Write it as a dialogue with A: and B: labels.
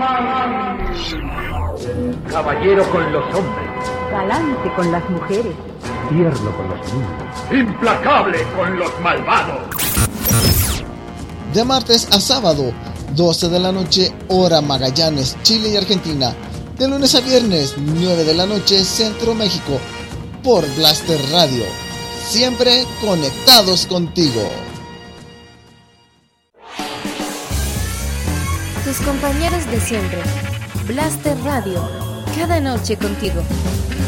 A: Caballero con los hombres.
B: Galante con las mujeres.
A: Tierno con los niños. Implacable con los malvados.
C: De martes a sábado, 12 de la noche, hora Magallanes, Chile y Argentina. De lunes a viernes, 9 de la noche, Centro México. Por Blaster Radio. Siempre conectados contigo.
D: Tus compañeros de siempre. Blaster Radio. Cada noche contigo.